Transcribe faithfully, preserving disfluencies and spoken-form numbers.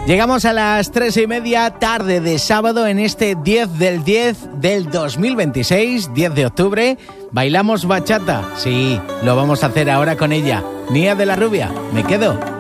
Llegamos a las tres y media, tarde de sábado, en este diez del diez del dos mil veintiséis, diez de octubre. ¿Bailamos bachata? Sí, lo vamos a hacer ahora con ella. Nia de la Rubia, me quedo